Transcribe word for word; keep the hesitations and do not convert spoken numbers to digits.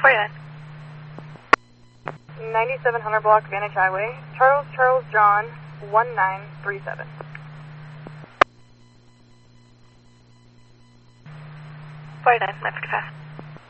forty-nine. ninety-seven hundred block Vantage Highway, Charles Charles John, one nine three seven. forty-nine, nine fifty-five.